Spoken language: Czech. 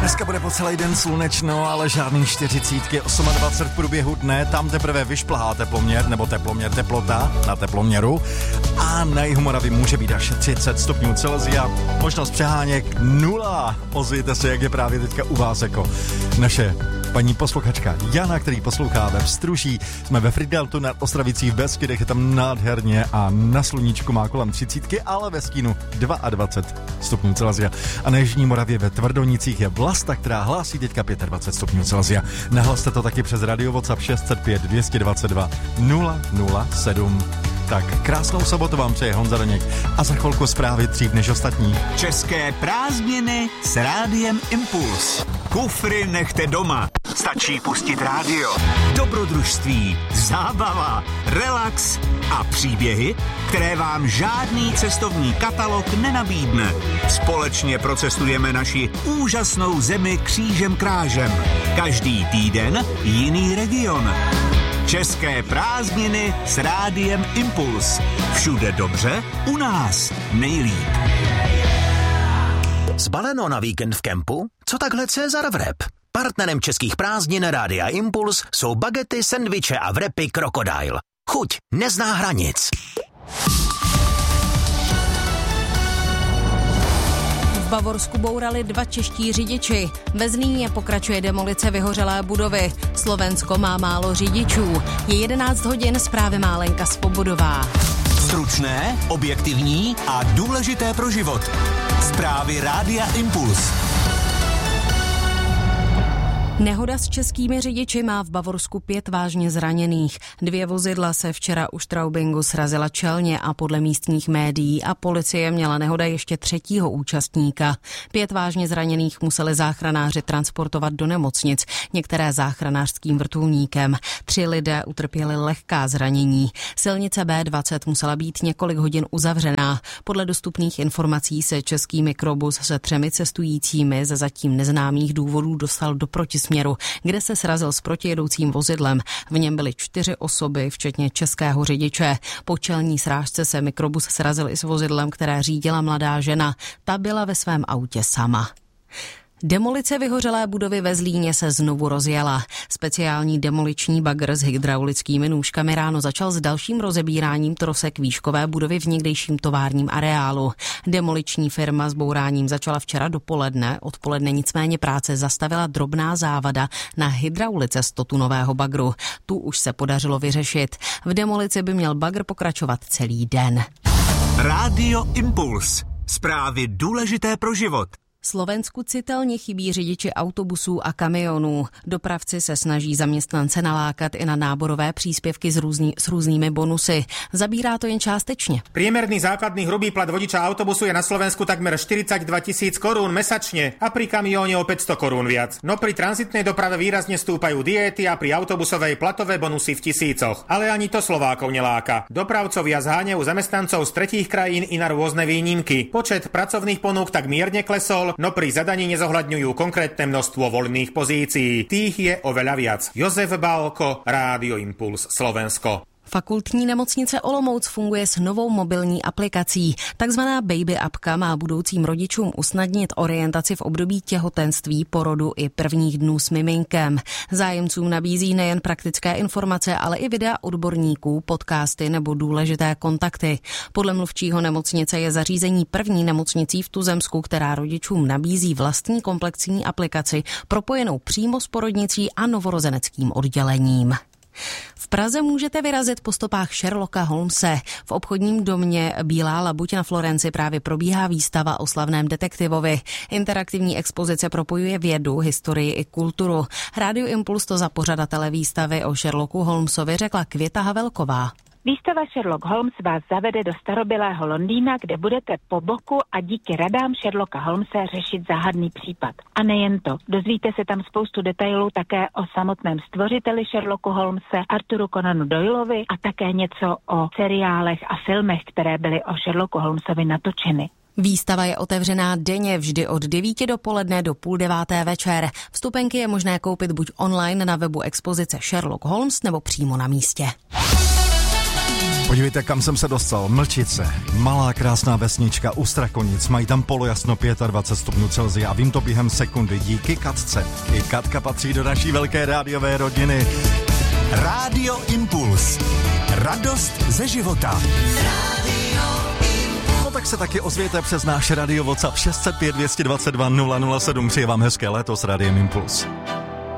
Dneska bude po celý den slunečno, ale žádný 40, 28 v průběhu dne, tam teprve vyšplhá teploměr, nebo teplota na teploměru a na jihu Moravy může být až 30 stupňů Celsia, možnost přeháněk 0. Ozvěte se, jak je právě teďka u vás jako naše paní posluchačka Jana, který poslouchá ve Vstruží. Jsme ve Frideltu nad Ostravicí v Beskydech, je tam nádherně a na sluníčku má kolem 30, ale ve stínu 22 stupňů Celsia. A na jižní Moravě ve Tvrdonicích je Vlasta, která hlásí teďka 25 stupňů Celsia. Nahlaste to taky přes Radio WhatsApp 605 222 007. Tak krásnou sobotu vám přeje Honza Daněk a za chvilku zprávy dřív než ostatní. České prázdniny s Rádiem Impuls. Kufry nechte doma. Stačí pustit rádio. Dobrodružství, zábava, relax a příběhy, které vám žádný cestovní katalog nenabídne. Společně procestujeme naši úžasnou zemi křížem krážem. Každý týden jiný region. České prázdniny s Rádiem Impuls. Všude dobře, u nás nejlíp. Zbaleno na víkend v kempu? Co takhle Cezar Wrap? Partnerem českých prázdnin Rádia Impuls jsou bagety, sendviče a wrapy Crocodile. Chuť nezná hranic. V Bavorsku bourali 2 čeští řidiči. Ve Zlíně pokračuje demolice vyhořelé budovy. Slovensko má málo řidičů. Je 11 hodin, zprávy má Lenka Svobodová. Stručné, objektivní a důležité pro život. Zprávy Rádia Impuls. Nehoda s českými řidiči má v Bavorsku 5 vážně zraněných. 2 vozidla se včera u Straubingu srazila čelně a podle místních médií a policie měla nehoda ještě 3. účastníka. 5 vážně zraněných museli záchranáři transportovat do nemocnic, některé záchranářským vrtulníkem. 3 lidé utrpěli lehká zranění. Silnice B20 musela být několik hodin uzavřená. Podle dostupných informací se český mikrobus se 3 cestujícími ze zatím neznámých důvodů dostal do protisměru, kde se srazil s protijedoucím vozidlem. V něm byly 4 osoby, včetně českého řidiče. Po čelní srážce se mikrobus srazil i s vozidlem, které řídila mladá žena. Ta byla ve svém autě sama. Demolice vyhořelé budovy ve Zlíně se znovu rozjela. Speciální demoliční bagr s hydraulickými nůžkami ráno začal s dalším rozebíráním trosek výškové budovy v někdejším továrním areálu. Demoliční firma s bouráním začala včera dopoledne. Odpoledne nicméně práce zastavila drobná závada na hydraulice stotunového bagru. Tu už se podařilo vyřešit. V demolici by měl bagr pokračovat celý den. Rádio Impuls. Zprávy důležité pro život. Slovensku citelně chybí řidiči autobusů a kamionů. Dopravci se snaží zaměstnance nalákat i na náborové příspěvky s různými bonusy. Zabírá to jen částečně. Priemerný základný hrubý plat vodiča autobusu je na Slovensku takmer 42 000 korún mesačne a pri kamióne o 500 korún viac. No pri tranzitnej doprave výrazne stúpajú diéty a pri autobusovej platové bonusy v tisícoch. Ale ani to Slovákov neláka. Dopravcovia zháňajú zamestnancov z tretích krajín i na rôzne výnimky. Počet pracovných ponúk tak mierne klesol, no pri zadaní nezohľadňujú konkrétne množstvo voľných pozícií. Tých je oveľa viac. Jozef Bálko, Rádio Impuls, Slovensko. Fakultní nemocnice Olomouc funguje s novou mobilní aplikací. Takzvaná Baby Appka má budoucím rodičům usnadnit orientaci v období těhotenství, porodu i prvních dnů s miminkem. Zájemcům nabízí nejen praktické informace, ale i videa odborníků, podcasty nebo důležité kontakty. Podle mluvčího nemocnice je zařízení první nemocnicí v tuzemsku, která rodičům nabízí vlastní komplexní aplikaci propojenou přímo s porodnicí a novorozeneckým oddělením. V Praze můžete vyrazit po stopách Sherlocka Holmese. V obchodním domě Bílá labuť na Florenci právě probíhá výstava o slavném detektivovi. Interaktivní expozice propojuje vědu, historii i kulturu. Rádio Impuls to za pořadatele výstavy o Sherlocku Holmesovi řekla Květa Havelková. Výstava Sherlock Holmes vás zavede do starobylého Londýna, kde budete po boku a díky radám Sherlocka Holmese řešit záhadný případ. A nejen to, dozvíte se tam spoustu detailů také o samotném stvořiteli Sherlocku Holmese, Arthuru Conanu Doyleovi a také něco o seriálech a filmech, které byly o Sherlocku Holmesovi natočeny. Výstava je otevřená denně vždy od 9 dopoledne do 8:30 večer. Vstupenky je možné koupit buď online na webu expozice Sherlock Holmes nebo přímo na místě. Podívejte, kam jsem se dostal. Mlčice, malá krásná vesnička u Strakonic, mají tam polojasno 25 stupňů Celsia a vím to během sekundy díky Katce. I Katka patří do naší velké rádiové rodiny. Rádio Impuls. Radost ze života. No tak se taky ozvěte přes náš radio WhatsApp 605 222 007. Přeji vám hezké léto s Rádiem Impuls.